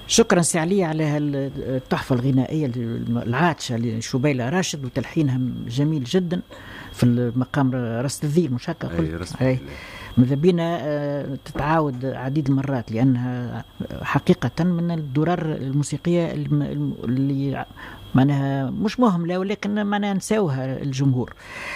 شكرا سي علي على التحفة الغنائية العاطشة لشبيلة راشد وتلحينها جميل جدا في المقام رصد الذيل، مش هكا قلت؟ ماذا بينا تتعاود عديد المرات، لأنها حقيقة من الدرر الموسيقية اللي معناها مش مهملة، ولكن معناها نساوها الجمهور.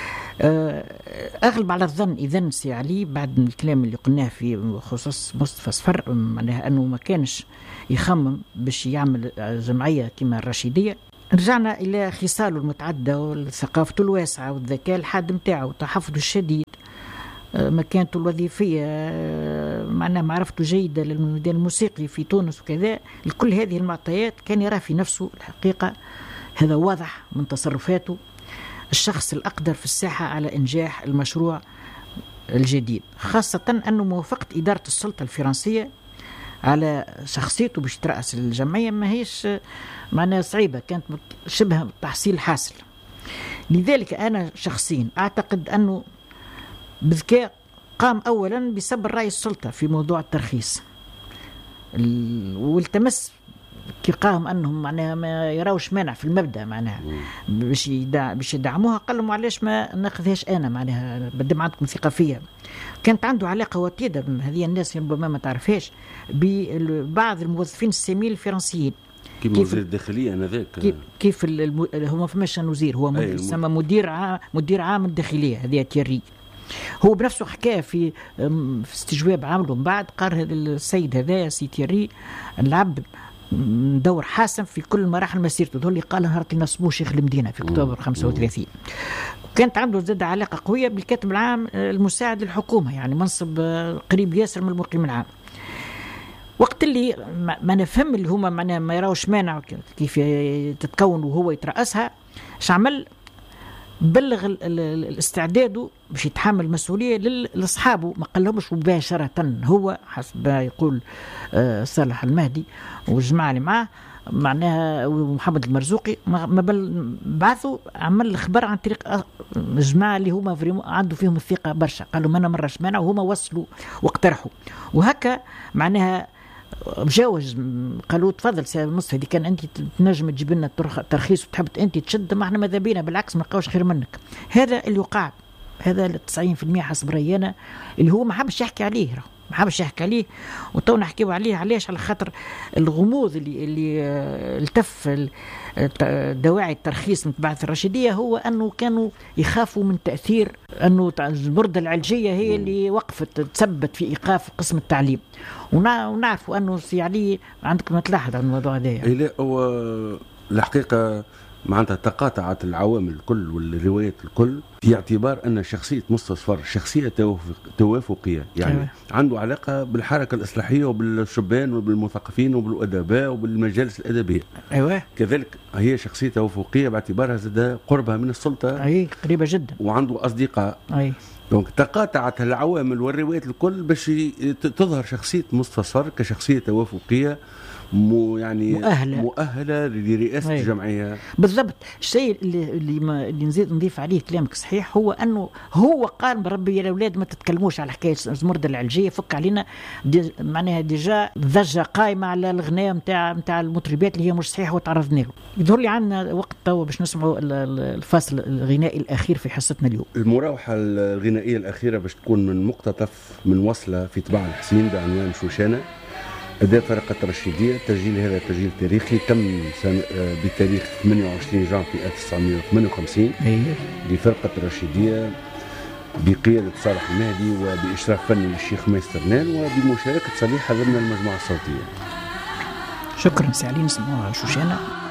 أغلب على الظن إذن سي علي بعد الكلام اللي قلناه في خصوص مصطفى صفر، معناها أنه ما كانش يخمم باش يعمل جمعية كما الرشيدية. رجعنا إلى خصاله المتعددة وثقافته الواسعة والذكاء الحاد متاعه وتحفظه الشديد، مكانته الوظيفية، معناها معرفته جيدة للميدان الموسيقي في تونس وكذا. لكل هذه المعطيات كان يرى في نفسه الحقيقة، هذا واضح من تصرفاته، الشخص الأقدر في الساحة على إنجاح المشروع الجديد، خاصة أنه موافقة إدارة السلطة الفرنسية على شخصيته باش ترأس الجمعية ما هيش معناها صعيبة، كانت شبه تحصيل حاصل. لذلك أنا شخصيا أعتقد أنه بذكاء قام أولا بسبب رأي السلطة في موضوع الترخيص، والتمس كي قام أنهم معناها ما يراوش مانع في المبدأ معناها باش يدعموها، قال لهم علاش ما ناخذهاش أنا، معناها بدم عندكم ثقة فيها. كانت عنده علاقة وطيدة هذه الناس ربما ما تعرفهاش ببعض الموظفين الساميين الفرنسيين، كيف وزير الداخلية أنذاك، كيف هو ما فماش وزير، هو يسمى مدير عام الداخلية، هذه تيري. هو بنفسه حكاه في استجواب عامله من بعد، قال هذا السيد هذا سي تيري لعب دور حاسم في كل مراحل مسيرته، هو اللي قال نهارت نصبوه شيخ المدينة في أكتوبر 35. كانت عنده زاد علاقة قوية بالكاتب العام المساعد للحكومة، يعني منصب قريب ياسر من المقيم العام. وقت اللي ما نفهم اللي هما معناها ما يراوش مانع كيف تتكون وهو يترأسها، شعمل بلغ الاستعداد باش يتحمل المسؤولية لأصحابه، ما قالهمش مباشرة. هو حسب يقول صالح المهدي والجماعة اللي معاه معناها ومحمد المرزوقي، ما بعثوا عمل الخبر عن طريق الجماعة اللي هما عنده فيهم الثقة برشا، قالوا ما أنا مرة شمانع، وهما وصلوا واقترحوا، وهكا معناها مجاوز. قالوا تفضل سي مصطفى، دي كان انت تنجم تجيب لنا الترخيص وتحب انت تشد، ما احنا ماذا بينا، بالعكس ما نلقاوش خير منك. هذا اللي وقع، هذا 90% حسب رأينا، اللي هو ما حبش يحكي عليه، ما حبش يحكي عليه. وتو نحكيو عليه علاش؟ على خاطر الغموض اللي التف دواعي الترخيص من بعث الرشيدية، هو أنه كانوا يخافوا من تأثير أنه البردة العلجية هي اللي وقفت تثبت في إيقاف قسم التعليم. ونعرفوا أنه سي علي عندك ما تلاحظ على الموضوع هذا. لا هو الحقيقة معناتها تقاطعت العوامل الكل والروايات الكل في اعتبار أن شخصية مصطفى صفر شخصية توافقية، يعني عنده علاقة بالحركة الإصلاحية وبالشبان وبالمثقفين وبالأدباء وبالمجالس الأدبية. كذلك هي شخصية توافقية باعتبارها زاد قربها من السلطة، قريبة جدا، وعنده أصدقاء. دونك تقاطعت العوامل والروايات الكل باش تظهر شخصية مصطفى صفر كشخصية توافقية يعني مؤهلة لرئاسة الجمعية. بالضبط. الشيء اللي نزيد نضيف عليه كلامك صحيح، هو أنه هو قال بربي يا الأولاد ما تتكلموش على حكاية المردة العلجية، فك علينا معناها ديجا ضجة قائمة على الغناء متاع المطربات اللي هي مش صحيحة وتعرضنا له. يظهر لي عندنا وقت تو باش نسمعوا الفصل الغنائي الأخير في حصتنا اليوم. المراوحة الغنائية الأخيرة باش تكون من مقتطف من وصلة في طباع الحسين بعنوان شوشانة، أداء فرقة الرشيدية. التسجيل هذا تسجيل تاريخي تم بتاريخ 28 جانفي 1958 لفرقة الرشيدية بقيادة صالح المهدي وبإشراف فني للشيخ ميسترنال وبمشاركة صليحة ضمن المجموعة الصوتية. شكرا سي علي، نسمعوها شوشانة.